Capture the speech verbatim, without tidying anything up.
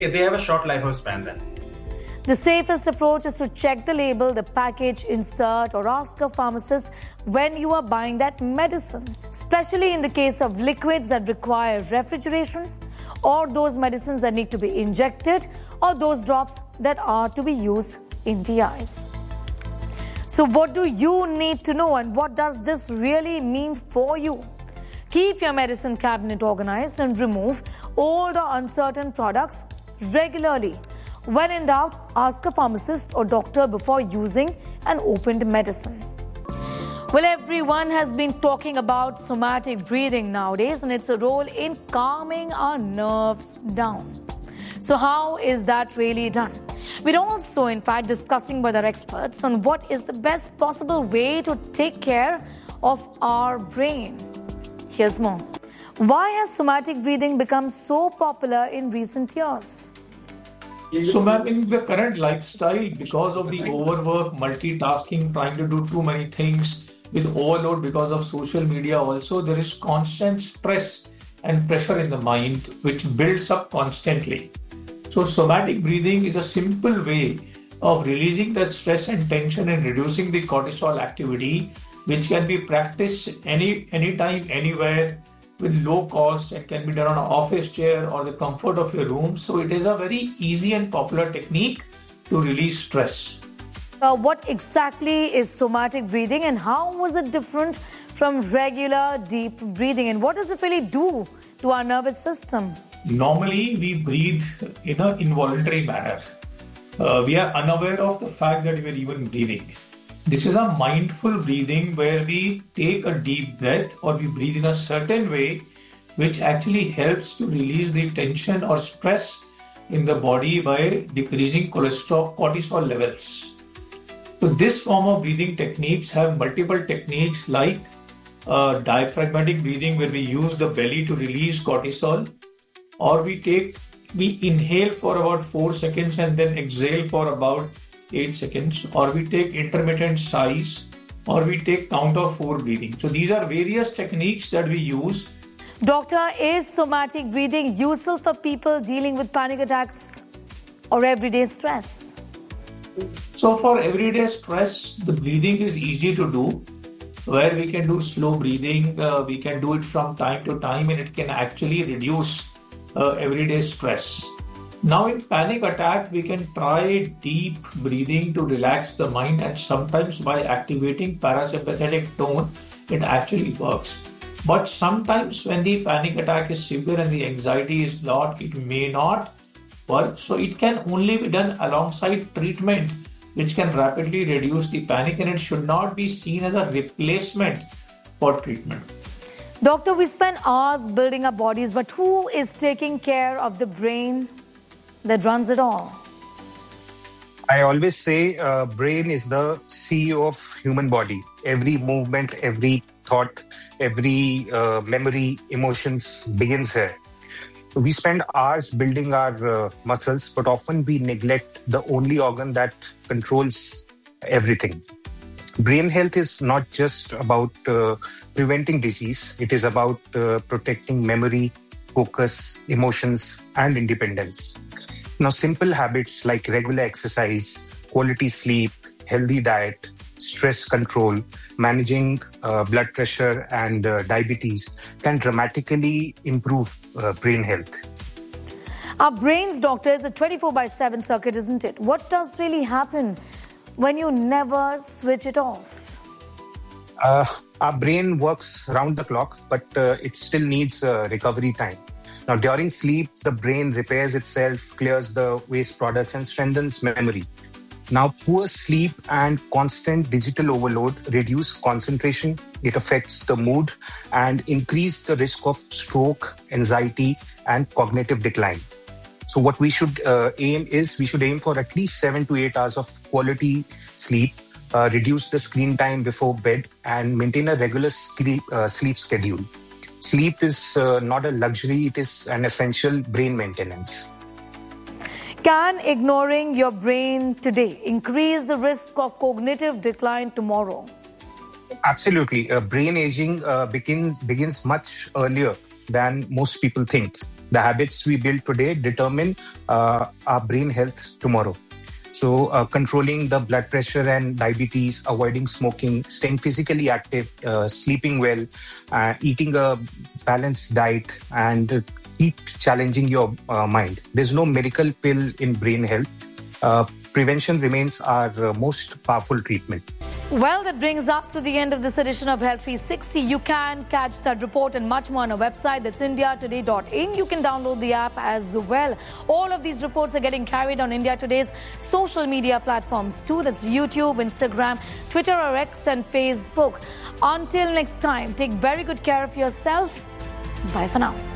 they have a short lifespan then. The safest approach is to check the label, the package insert, or ask a pharmacist when you are buying that medicine, especially in the case of liquids that require refrigeration, or those medicines that need to be injected, or those drops that are to be used in the eyes. So what do you need to know, and what does this really mean for you? Keep your medicine cabinet organized and remove old or uncertain products regularly. When in doubt, ask a pharmacist or doctor before using an opened medicine. Well, everyone has been talking about somatic breathing nowadays and its role in calming our nerves down. So how is that really done? We're also, in fact, discussing with our experts on what is the best possible way to take care of our brain. Here's more. Why has somatic breathing become so popular in recent years? So, ma'am, in the current lifestyle, because of the overwork, multitasking, trying to do too many things, with overload because of social media also, there is constant stress and pressure in the mind, which builds up constantly. So, somatic breathing is a simple way of releasing that stress and tension and reducing the cortisol activity, which can be practiced any anytime, anywhere, with low cost, and can be done on an office chair or the comfort of your room. So it is a very easy and popular technique to release stress. Uh, what exactly is somatic breathing, and how is it different from regular deep breathing, and what does it really do to our nervous system? Normally, we breathe in an involuntary manner. Uh, we are unaware of the fact that we are even breathing. This is a mindful breathing where we take a deep breath or we breathe in a certain way, which actually helps to release the tension or stress in the body by decreasing cholesterol, cortisol levels. So this form of breathing techniques have multiple techniques like uh, diaphragmatic breathing, where we use the belly to release cortisol, or we take we inhale for about four seconds and then exhale for about eight seconds, or we take intermittent sighs, or we take count of four breathing. So these are various techniques that we use. Doctor, is somatic breathing useful for people dealing with panic attacks or everyday stress? So for everyday stress, the breathing is easy to do, where we can do slow breathing. Uh, we can do it from time to time, and it can actually reduce uh, everyday stress. Now in panic attack, we can try deep breathing to relax the mind, and sometimes by activating parasympathetic tone, it actually works. But sometimes when the panic attack is severe and the anxiety is lot, it may not work. So it can only be done alongside treatment, which can rapidly reduce the panic, and it should not be seen as a replacement for treatment. Doctor, we spend hours building our bodies, but who is taking care of the brain that runs it all? I always say uh, brain is the C E O of human body. Every movement, every thought, every uh, memory, emotions begins here. We spend hours building our uh, muscles, but often we neglect the only organ that controls everything. Brain health is not just about uh, preventing disease. It is about uh, protecting memory, focus, emotions, and independence. Now, simple habits like regular exercise, quality sleep, healthy diet, stress control, managing uh, blood pressure and uh, diabetes can dramatically improve uh, brain health. Our brains, doctor, is a twenty-four by seven circuit, isn't it? What does really happen when you never switch it off? Uh, our brain works round the clock, but uh, it still needs uh, recovery time. Now, during sleep, the brain repairs itself, clears the waste products, and strengthens memory. Now, poor sleep and constant digital overload reduce concentration. It affects the mood and increase the risk of stroke, anxiety, and cognitive decline. So what we should uh, aim is, we should aim for at least seven to eight hours of quality sleep, uh, reduce the screen time before bed, and maintain a regular sleep, uh, sleep schedule. Sleep is uh, not a luxury, it is an essential brain maintenance. Can ignoring your brain today increase the risk of cognitive decline tomorrow? Absolutely. Uh, brain aging uh, begins, begins much earlier than most people think. The habits we build today determine uh, our brain health tomorrow. So uh, controlling the blood pressure and diabetes, avoiding smoking, staying physically active, uh, sleeping well, uh, eating a balanced diet, and uh, keep challenging your uh, mind. There's no miracle pill in brain health. Uh, prevention remains our uh, most powerful treatment. Well, that brings us to the end of this edition of Health three sixty. You can catch that report and much more on our website. That's india today dot in. You can download the app as well. All of these reports are getting carried on India Today's social media platforms too. That's YouTube, Instagram, Twitter or X and Facebook. Until next time, take very good care of yourself. Bye for now.